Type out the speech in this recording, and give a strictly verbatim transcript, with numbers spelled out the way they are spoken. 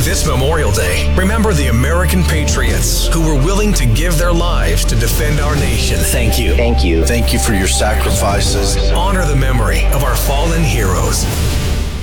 This Memorial Day, remember the American patriots who were willing to give their lives to defend our nation. Thank you. Thank you. Thank you for your sacrifices. Honor the memory of our fallen heroes.